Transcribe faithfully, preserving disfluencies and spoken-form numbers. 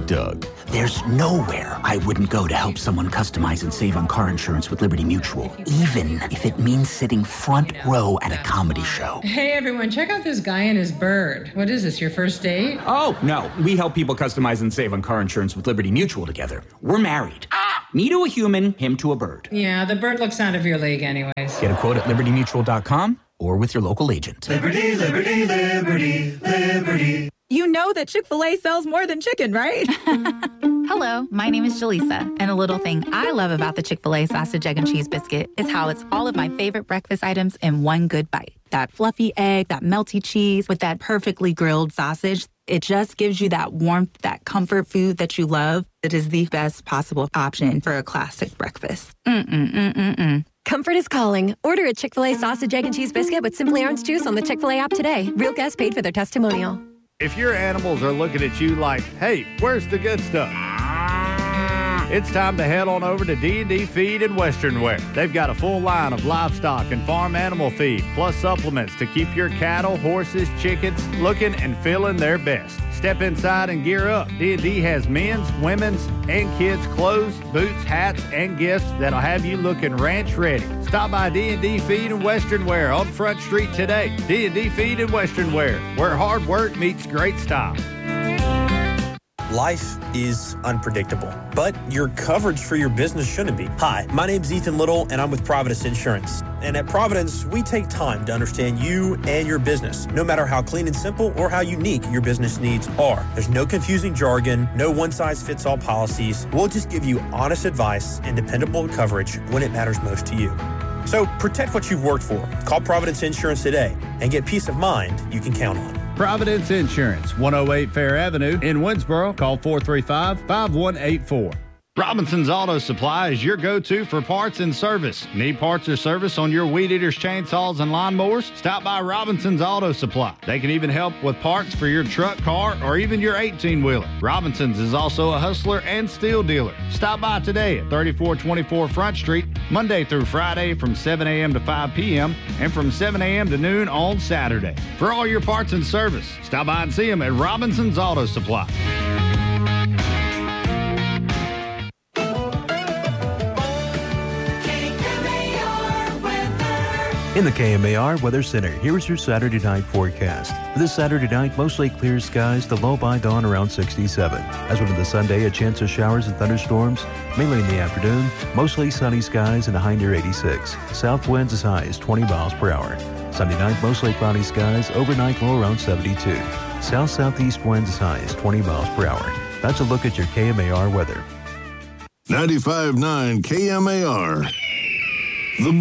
Doug. There's nowhere I wouldn't go to help someone customize and save on car insurance with Liberty Mutual, even if it means sitting front row at a comedy show. Hey, everyone, check out this guy and his bird. What is this, your first date? Oh, no. We help people customize and save on car insurance with Liberty Mutual together. We're married. Ah, me to a human, him to a bird. Yeah, the bird looks out of your league anyways. Get a quote at liberty mutual dot com or with your local agent. Liberty, liberty, liberty, liberty. You know that Chick-fil-A sells more than chicken, right? Hello, my name is Jaleesa, and a little thing I love about the Chick-fil-A sausage, egg, and cheese biscuit is how it's all of my favorite breakfast items in one good bite. That fluffy egg, that melty cheese with that perfectly grilled sausage. It just gives you that warmth, that comfort food that you love. It is the best possible option for a classic breakfast. Mm-mm-mm-mm-mm. Comfort is calling. Order a Chick-fil-A sausage, egg, and cheese biscuit with Simply Orange Juice on the Chick-fil-A app today. Real guests paid for their testimonial. If your animals are looking at you like, hey, where's the good stuff? It's time to head on over to D and D Feed and Western Wear. They've got a full line of livestock and farm animal feed, plus supplements to keep your cattle, horses, chickens looking and feeling their best. Step inside and gear up. D and D has men's, women's, and kids' clothes, boots, hats, and gifts that'll have you looking ranch ready. Stop by D and D Feed and Western Wear on Front Street today. D and D Feed and Western Wear, where hard work meets great style. Life is unpredictable, but your coverage for your business shouldn't be. Hi, my name's Ethan Little, and I'm with Providence Insurance. And at Providence, we take time to understand you and your business, no matter how clean and simple or how unique your business needs are. There's no confusing jargon, no one-size-fits-all policies. We'll just give you honest advice and dependable coverage when it matters most to you. So protect what you've worked for. Call Providence Insurance today and get peace of mind you can count on. Providence Insurance, one oh eight Fair Avenue in Winsboro. Call four three five, five one eight four. Robinson's Auto Supply is your go-to for parts and service. Need parts or service on your weed eaters, chainsaws, and lawnmowers? Stop by Robinson's Auto Supply. They can even help with parts for your truck, car, or even your eighteen-wheeler. Robinson's is also a hustler and steel dealer. Stop by today at thirty-four twenty-four Front Street, Monday through Friday from seven a.m. to five p.m. and from seven a.m. to noon on Saturday. For all your parts and service, stop by and see them at Robinson's Auto Supply. In the K M A R Weather Center, here's your Saturday night forecast. For this Saturday night, mostly clear skies, the low by dawn around sixty-seven. As well as the Sunday, a chance of showers and thunderstorms, mainly in the afternoon, mostly sunny skies and a high near eighty-six. South winds as high as twenty miles per hour. Sunday night, mostly cloudy skies, overnight low around seventy-two. South-southeast winds as high as twenty miles per hour. That's a look at your K M A R weather. ninety-five point nine K M A R.